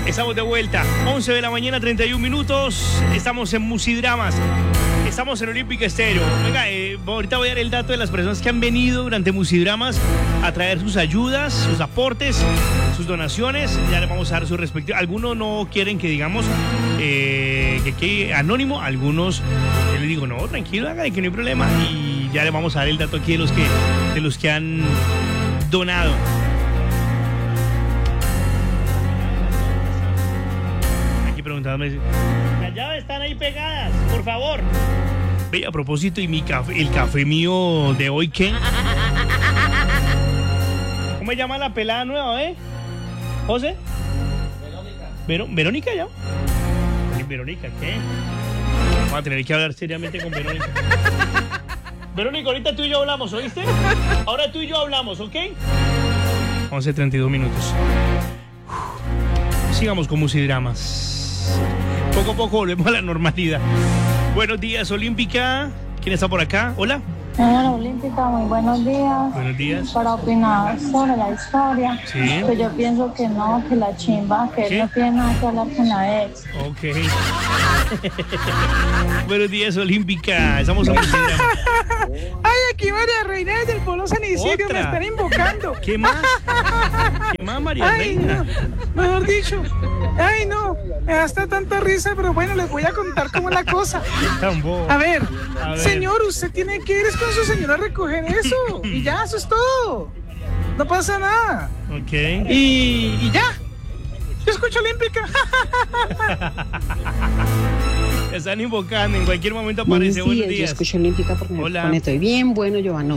Estamos de vuelta, 11 de la mañana, 31 minutos. Estamos en Musidramas. Estamos en Olímpica Estéreo. Venga, ahorita voy a dar el dato de las personas que han venido durante Musidramas a traer sus ayudas, sus aportes, sus donaciones. Ya les vamos a dar su respectivo. Algunos no quieren que digamos que quede anónimo. Algunos yo les digo, no, tranquilo, haga, que no hay problema. Y ya les vamos a dar el dato aquí de los que han donado. Aquí preguntándome, las llaves están ahí pegadas, por favor. Ve, a propósito, y el café mío de hoy, ¿qué? ¿Cómo se llama la pelada nueva, José? Verónica. ¿Verónica ya? ¿Verónica qué? Vamos a tener que hablar seriamente con Verónica. Verónica, ahorita tú y yo hablamos, ¿oíste? Ahora tú y yo hablamos, ¿ok? 11:32 minutos. Sigamos con Musidramas. Poco a poco volvemos a la normalidad. Buenos días, Olímpica. ¿Quién está por acá? Hola. Señora Olímpica, muy buenos días. Buenos días. Para opinar sobre la historia, Sí. pues yo pienso que no, que la chimba, que él no tiene nada que hablar con la ex. Ok. Buenos días, Olímpica. Estamos en Musidramas. Ay, aquí María Reina desde el Polo San Isidro, me están invocando. ¿Qué más? ¿Qué más, María Ay, Reina? no, mejor dicho. Ay, no, me da hasta tanta risa, pero bueno, les voy a contar cómo es la cosa. Tan bobo. A ver, A ver. señor, usted tiene que ir con su señora a recoger eso. Y ya, eso es todo. No pasa nada. Ok. Y ya. Yo escucho Olímpica. Están invocando, en cualquier momento aparece. Buenos días. Yo escucho Olímpica porque Hola. me pone todo bien bueno, Giovanna.